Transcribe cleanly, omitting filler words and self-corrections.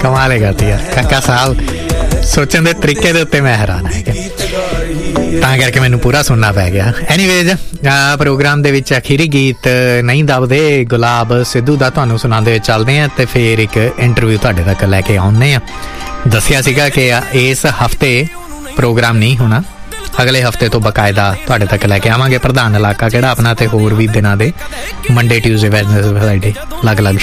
ਕਮਾਲ ਕਰਦੀ ਯਾਰ ਕਾਕਾ ਸਾਹਿਬ, ਸੋਚਣ ਦੇ ਤਰੀਕੇ ਦੇ ਉੱਤੇ ਮੈਂ ਹੈਰਾਨ ਹੈ, ਤਾਂ ਕਰਕੇ ਮੈਨੂੰ ਪੂਰਾ ਸੁਣਨਾ ਪੈ ਗਿਆ। ਐਨੀਵੇਜ਼ ਪ੍ਰੋਗਰਾਮ ਦੇ ਵਿੱਚ ਅਖੀਰੀ ਗੀਤ ਨਹੀਂ ਦਬਦੇ ਗੁਲਾਬ ਸਿੱਧੂ ਦਾ ਤੁਹਾਨੂੰ ਸੁਣਾਉਂਦੇ ਹੋਏ ਚੱਲਦੇ ਹਾਂ, ਅਤੇ ਫਿਰ ਇੱਕ ਇੰਟਰਵਿਊ ਤੁਹਾਡੇ ਤੱਕ ਲੈ ਕੇ ਆਉਂਦੇ ਹਾਂ। ਦੱਸਿਆ ਸੀਗਾ ਕਿ ਇਸ ਹਫ਼ਤੇ ਪ੍ਰੋਗਰਾਮ ਨਹੀਂ ਹੋਣਾ, ਅਗਲੇ ਹਫ਼ਤੇ ਤੋਂ ਬਕਾਇਦਾ ਤੁਹਾਡੇ ਤੱਕ ਲੈ ਕੇ ਆਵਾਂਗੇ। ਪ੍ਰਧਾਨ ਇਲਾਕਾ ਕਿਹੜਾ ਆਪਣਾ, ਤੇ ਹੋਰ ਵੀ ਦਿਨਾਂ ਦੇ ਮੰਡੇ, ਟਿਊਜ਼ਡੇ, ਵੈਡਨਸਡੇ, ਫਰਾਈਡੇ ਅਲੱਗ ਅਲੱਗ